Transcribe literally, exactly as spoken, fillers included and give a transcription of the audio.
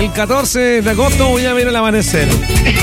El catorce de agosto voy a ver el amanecer.